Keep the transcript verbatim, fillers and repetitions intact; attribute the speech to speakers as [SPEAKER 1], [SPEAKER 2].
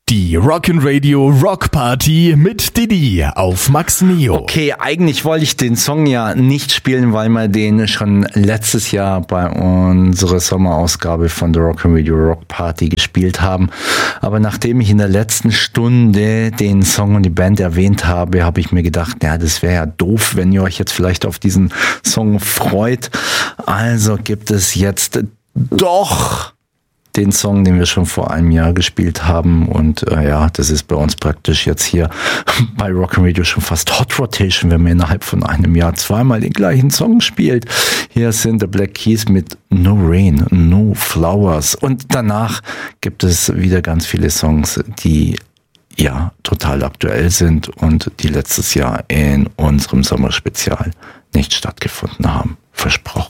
[SPEAKER 1] Die Rock'n'Radio Rock Party mit Didi auf Max Neo.
[SPEAKER 2] Okay, eigentlich wollte ich den Song ja nicht spielen, weil wir den schon letztes Jahr bei unserer Sommerausgabe von der Rock'n'Radio Rock Party gespielt haben. Aber nachdem ich in der letzten Stunde den Song und die Band erwähnt habe, habe ich mir gedacht, ja, das wäre ja doof, wenn ihr euch jetzt vielleicht auf diesen Song freut. Also gibt es jetzt doch den Song, den wir schon vor einem Jahr gespielt haben, und äh, ja, das ist bei uns praktisch jetzt hier bei Rock'n'Radio schon fast Hot Rotation, wenn man innerhalb von einem Jahr zweimal den gleichen Song spielt. Hier sind The Black Keys mit No Rain, No Flowers, und danach gibt es wieder ganz viele Songs, die ja total aktuell sind und die letztes Jahr in unserem Sommerspezial nicht stattgefunden haben. Versprochen.